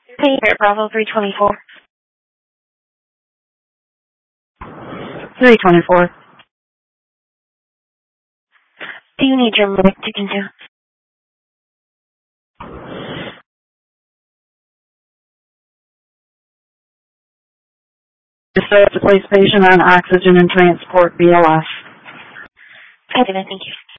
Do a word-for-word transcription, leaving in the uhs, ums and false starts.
Hey, here, Bravo three twenty-four. three twenty-four. Do you need your medic to continue? Just to place patient on oxygen and transport B L S. I did it, thank you.